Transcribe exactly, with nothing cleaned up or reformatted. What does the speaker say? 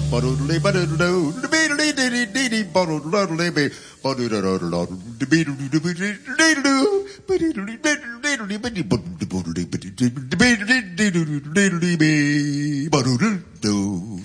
Ba-do-do-dee, ba-do-do-do, da-bee-do-dee-dee-dee-dee, ba-do-do-do-dee-dee, ba-do-do-do-do-do-dee-dee-dee-dee-dee, ba-do-do-do-do-dee-dee-dee-dee, ba-do-do-do.